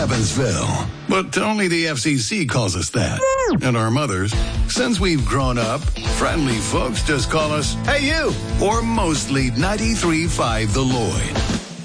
Evansville. But only the FCC calls us that. And our mothers, since we've grown up, friendly folks just call us, "Hey, you!" Or mostly 93.5 The Lloyd.